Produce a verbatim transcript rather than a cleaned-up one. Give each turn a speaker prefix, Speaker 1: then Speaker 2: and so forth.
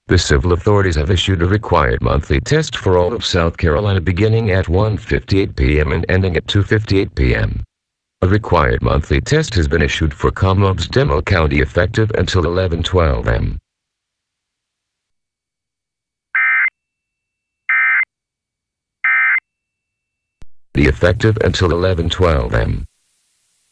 Speaker 1: The civil authorities have issued a required monthly test for all of South Carolina beginning at one fifty-eight p m and ending at two fifty-eight p m A required monthly test has been issued for Kamloops Demo County effective until eleven twelve a m Effective until eleven twelve a m